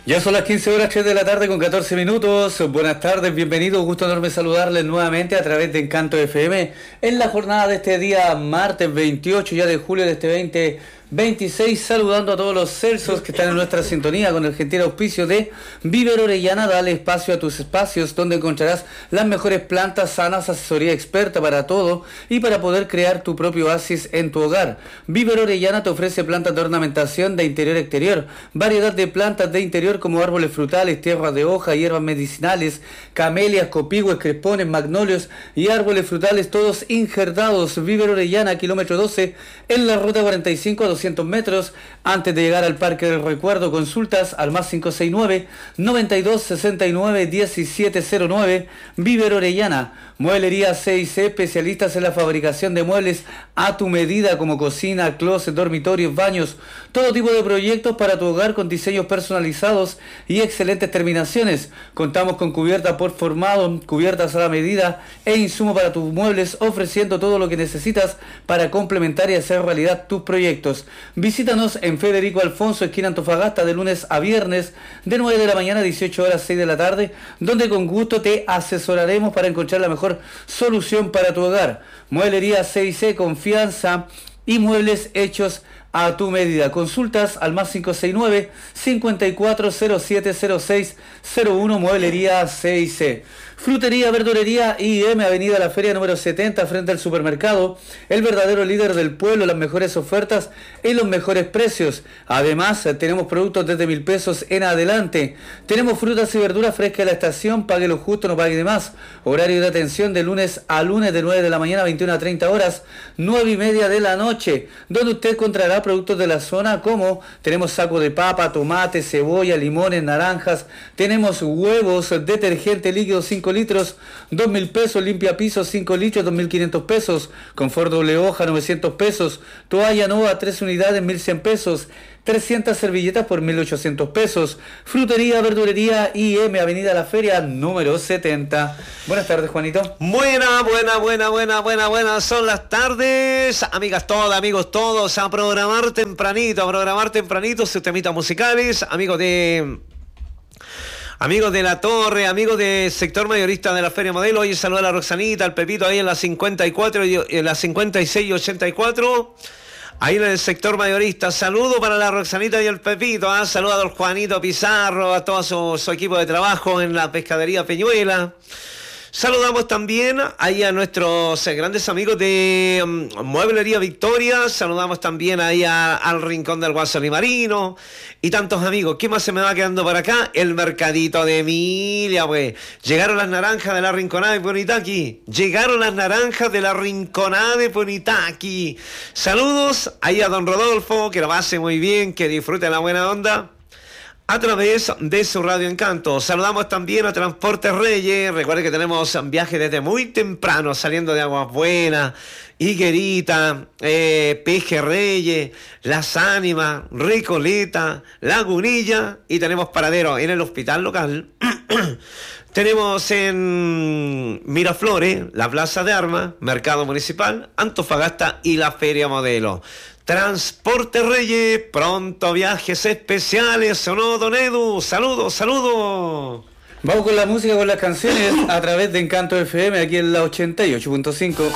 Ya son las 15 horas, 3 de la tarde con 14 minutos. Buenas tardes, bienvenidos. Gusto enorme saludarles nuevamente a través de Encanto FM en la jornada de este día, martes 28 ya de julio de este 2026. Saludando a todos los Celsos que están en nuestra sintonía con el gentil auspicio de Víver Orellana. Dale espacio a tus espacios, donde encontrarás las mejores plantas sanas, asesoría experta para todo y para poder crear tu propio oasis en tu hogar. Víver Orellana te ofrece plantas de ornamentación de interior-exterior, variedad de plantas de interior como árboles frutales, tierras de hoja, hierbas medicinales, camelias, copigües, crespones, magnolios y árboles frutales, todos injertados. Víver Orellana, kilómetro 12, en la ruta 45 a 200 metros, antes de llegar al Parque del Recuerdo. Consultas al más 569-9269-1709. Víver Orellana. Mueblería C&C, especialistas en la fabricación de muebles a tu medida, como cocina, closet, dormitorios, baños, todo tipo de proyectos para tu hogar con diseños personalizados y excelentes terminaciones. Contamos con cubierta por formado, cubiertas a la medida e insumo para tus muebles, ofreciendo todo lo que necesitas para complementar y hacer realidad tus proyectos. Visítanos en Federico Alfonso, esquina Antofagasta, de lunes a viernes, de 9 de la mañana a 18 horas 6 de la tarde, donde con gusto te asesoraremos para encontrar la mejor solución para tu hogar. Mueblería C&C, confianza y muebles hechos a tu medida. Consultas al más 569-54070601. Mueblería C&C. Frutería, verdulería I&M, Avenida La Feria número 70, frente al supermercado. El verdadero líder del pueblo, las mejores ofertas y los mejores precios. Además, tenemos productos desde 1.000 pesos en adelante. Tenemos frutas y verduras frescas de la estación, pague lo justo, no pague de más. Horario de atención de lunes a lunes, de 9 de la mañana a 21 a 30 horas, 9 y media de la noche, donde usted encontrará productos de la zona como tenemos saco de papa, tomate, cebolla, limones, naranjas. Tenemos huevos, detergente líquido 5 litros, 2.000 pesos, limpia pisos 5 litros, 2.500 pesos, confort doble hoja 900 pesos, toalla Nova 3 unidades 1.100 pesos, 300 servilletas por 1.800 pesos. Frutería, verdulería I&M, Avenida La Feria número 70. Buenas tardes, Juanito. Buenas. Son las tardes, amigas todas, amigos todos, a programar tempranito sus temitas musicales, amigos de La Torre, amigos del sector mayorista de la Feria Modelo. Hoy saluda a la Roxanita, al Pepito ahí en la 54 y en la 56 y 84. Ahí en el sector mayorista. Saludo para la Roxanita y el Pepito. Saludo a don Juanito Pizarro, a todo su equipo de trabajo en la pescadería Peñuela. Saludamos también ahí a nuestros grandes amigos de Mueblería Victoria. Saludamos también ahí al Rincón del Guaso Limarino y tantos amigos. ¿Qué más se me va quedando por acá? El Mercadito de Emilia, pues. Llegaron las naranjas de la Rinconada de Punitaqui. Saludos ahí a don Rodolfo, que lo pase muy bien, que disfrute la buena onda a través de su Radio Encanto. Saludamos también a Transportes Reyes. Recuerden que tenemos viajes desde muy temprano, saliendo de Aguas Buenas, Higuerita, Peje Reyes, Las Ánimas, Recoleta, Lagunilla, y tenemos paradero en el hospital local. Tenemos en Miraflores, la Plaza de Armas, Mercado Municipal, Antofagasta y la Feria Modelo. Transporte Reyes, pronto viajes especiales, ¿o no, don Edu? Saludos. Vamos con la música, con las canciones a través de Encanto FM aquí en la 88.5.